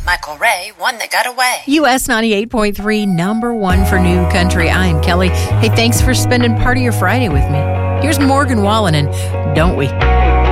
Michael Ray, One That Got Away. US 98.3, number one for new country. I am Kelly. Hey, thanks for spending part of your Friday with me. Here's Morgan Wallen and Don't We?